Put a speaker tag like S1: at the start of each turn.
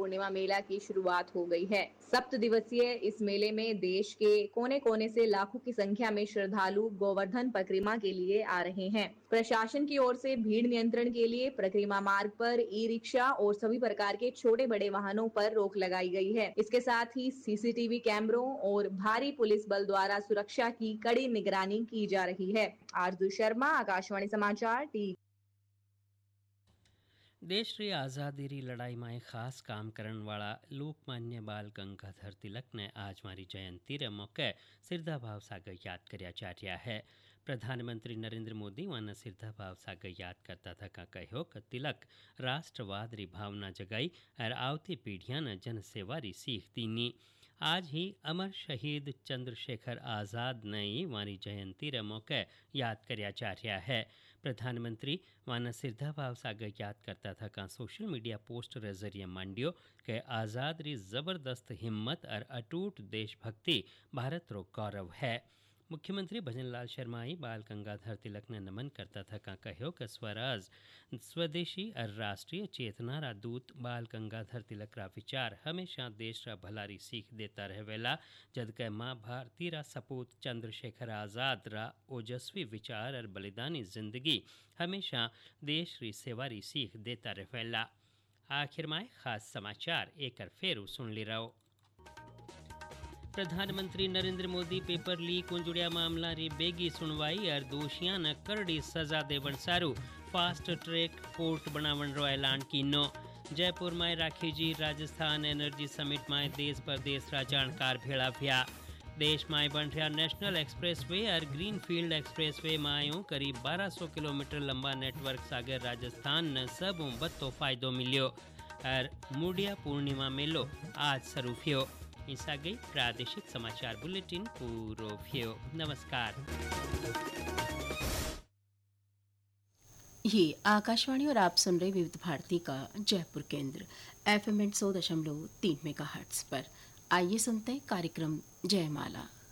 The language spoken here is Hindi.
S1: पूर्णिमा मेला की शुरुआत हो गई है। 7 दिवसीय इस मेले में देश के कोने कोने से लाखों की संख्या में श्रद्धालु गोवर्धन परिक्रमा के लिए आ रहे हैं। प्रशासन की ओर से भीड़ नियंत्रण के लिए परिक्रमा मार्ग पर ई रिक्शा और सभी प्रकार के छोटे बड़े वाहनों पर रोक लगाई गई है। इसके साथ ही सीसीटीवी कैमरों और भारी पुलिस बल द्वारा सुरक्षा की कड़ी निगरानी की जा रही है। आरजू शर्मा, आकाशवाणी समाचार, टी।
S2: દેશની આઝાદીની લડાઈમાં ખાસ કામ કરણવાળા લોકમાન્ય બાલ ગંગાધર તિલકને आज મારી જયંતી रे मौके श्रद्धाभाव सागर याद કર્યા जा रहा है। प्रधानमंत्री नरेंद्र मोदी वन श्रद्धाभाव सागर याद करता था का कहो कि तिलक राष्ट्रवाद री भावना जगाई और आवती पीढ़ियां न जनसेवा री सीख दीनी। आज ही अमर शहीद चंद्रशेखर आज़ाद नई वारी जयंती रे मौके याद कर्या जा रहा है। प्रधानमंत्री वाना श्रद्धाभाव सागर याद करता था का सोशल मीडिया पोस्ट रे जरिए मांडियो के आज़ाद री जबरदस्त हिम्मत और अटूट देशभक्ति भारत रो गौरव है। मुख्यमंत्री भजनलाल शर्मा बाल गंगाधर तिलक ने नमन करता था का कहो कि स्वराज स्वदेशी और राष्ट्रीय चेतना रा दूत बाल गंगाधर तिलक रा विचार हमेशा देश रा भलारी सीख देता रहेला, जबकि माँ भारती रा सपूत चंद्रशेखर आज़ाद रा ओजस्वी विचार और बलिदानी जिंदगी हमेशा देश री सेवा री सीख देता रहेला। आखिर में खास समाचार एक फेरू सुन ली रहो। प्रधानमंत्री नरेंद्र मोदी पेपर लीक जुड़िया मामला री बेगी सुनवाई और दोषियां न करड़ी सजा देवन सारू फास्ट ट्रैक कोर्ट बनावन रो ऐलान कीनो। जयपुर में राखी जी राजस्थान एनर्जी समिट में देश परदेश रा जानकार भेड़ा भया। देश में बन रहा नेशनल एक्सप्रेसवे और ग्रीनफील्ड एक्सप्रेसवे में करीब 1200 किलोमीटर लंबा नेटवर्क सागर राजस्थान न सब बत्तो फायदो मिलियो और मुडिया पूर्णिमा मेलो आज शुरू थियो। इस आ गई प्रादेशिक समाचार बुलेटिन पूरो भयो। नमस्कार।
S3: ये आकाशवाणी और आप सुन रहे विविध भारती का जयपुर केंद्र FM 100.3 मेगाहर्ट्ज पर। आइए सुनते हैं कार्यक्रम जयमाला।